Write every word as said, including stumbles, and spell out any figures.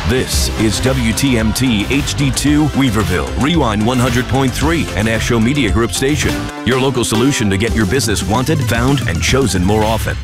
This is W T M T H D two Weaverville, Rewind one hundred point three, an Asho Media Group station. Your local solution to get your business wanted, found, and chosen more often.